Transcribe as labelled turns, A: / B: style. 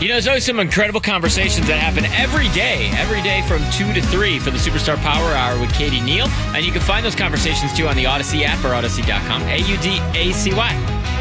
A: You know, there's always some incredible conversations that happen every day from 2 to 3 for the Superstar Power Hour with Katie Neal. And you can find those conversations, too, on the Odyssey app or Odyssey.com. AUDACY.